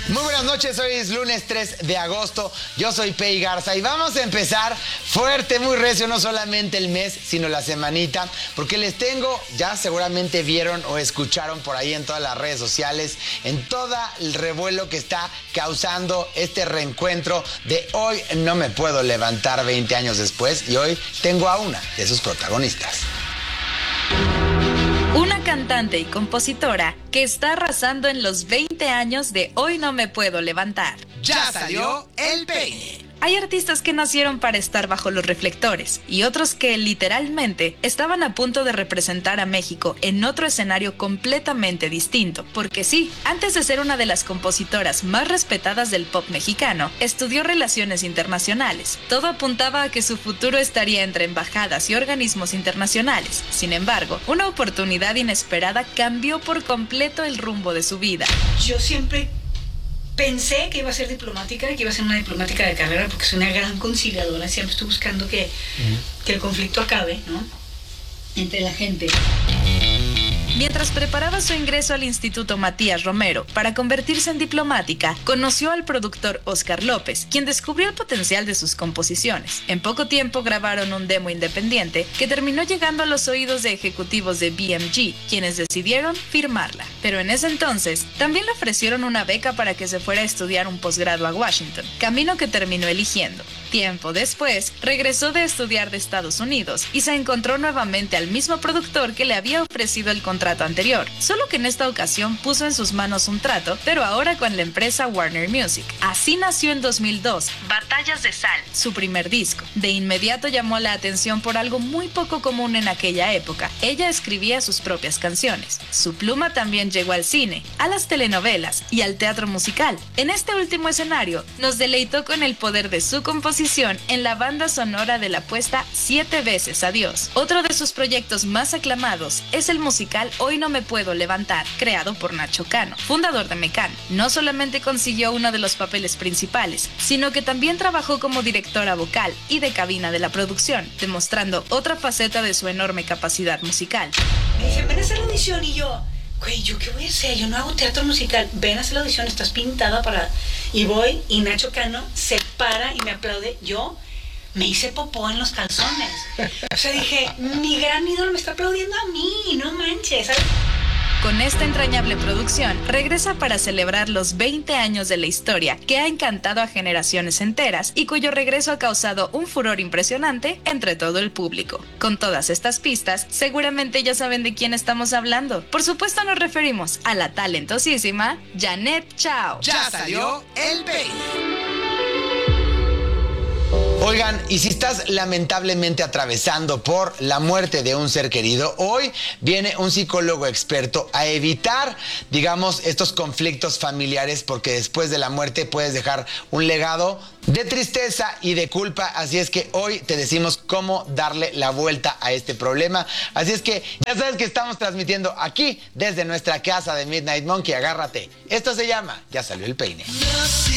Muy buenas noches, hoy es lunes 3 de agosto, yo soy Pei Garza y vamos a empezar fuerte, muy recio, no solamente el mes, sino la semanita, porque les tengo, ya seguramente vieron o escucharon por ahí en todas las redes sociales, en todo el revuelo que está causando este reencuentro de Hoy No Me Puedo Levantar 20 años después, y hoy tengo a una de sus protagonistas. Una cantante y compositora que está arrasando en los 20 años de Hoy No Me Puedo Levantar. Ya salió el peine. Hay artistas que nacieron para estar bajo los reflectores y otros que literalmente estaban a punto de representar a México en otro escenario completamente distinto. Porque sí, antes de ser una de las compositoras más respetadas del pop mexicano, estudió relaciones internacionales. Todo apuntaba a que su futuro estaría entre embajadas y organismos internacionales. Sin embargo, una oportunidad inesperada cambió por completo el rumbo de su vida. Yo siempre pensé que iba a ser diplomática, que iba a ser una diplomática de carrera, porque soy una gran conciliadora. Siempre estoy buscando que el conflicto acabe, ¿no?, entre la gente. Mientras preparaba su ingreso al Instituto Matías Romero para convertirse en diplomática, conoció al productor Oscar López, quien descubrió el potencial de sus composiciones. En poco tiempo grabaron un demo independiente que terminó llegando a los oídos de ejecutivos de BMG, quienes decidieron firmarla. Pero en ese entonces, también le ofrecieron una beca para que se fuera a estudiar un posgrado a Washington, camino que terminó eligiendo. Tiempo después, regresó de estudiar de Estados Unidos y se encontró nuevamente al mismo productor que le había ofrecido el contrato anterior, solo que en esta ocasión puso en sus manos un trato, pero ahora con la empresa Warner Music. Así nació en 2002 Batallas de Sal, su primer disco. De inmediato llamó la atención por algo muy poco común en aquella época. Ella escribía sus propias canciones. Su pluma también llegó al cine, a las telenovelas y al teatro musical. En este último escenario, nos deleitó con el poder de su composición en la banda sonora de la puesta 7 veces Adiós. Otro de sus proyectos más aclamados es el musical Hoy No Me Puedo Levantar, creado por Nacho Cano, fundador de Mecano. No solamente consiguió uno de los papeles principales, sino que también trabajó como directora vocal y de cabina de la producción, demostrando otra faceta de su enorme capacidad musical. Me dije, ven a hacer la audición, y yo, güey, ¿yo qué voy a hacer? Yo no hago teatro musical. Ven a hacer la audición, estás pintada para... Y voy, y Nacho Cano se para y me aplaude. Yo me hice popó en los calzones. O sea, dije, mi gran ídolo me está aplaudiendo a mí, no manches, ¿sabes? Con esta entrañable producción, regresa para celebrar los 20 años de la historia que ha encantado a generaciones enteras y cuyo regreso ha causado un furor impresionante entre todo el público. Con todas estas pistas, seguramente ya saben de quién estamos hablando. Por supuesto nos referimos a la talentosísima Janet Chao. Ya salió el peine. Oigan, y si estás lamentablemente atravesando por la muerte de un ser querido, hoy viene un psicólogo experto a evitar, digamos, estos conflictos familiares, porque después de la muerte puedes dejar un legado de tristeza y de culpa. Así es que hoy te decimos cómo darle la vuelta a este problema. Así es que ya sabes que estamos transmitiendo aquí desde nuestra casa de Midnight Monkey. Agárrate. Esto se llama Ya Salió el Peine.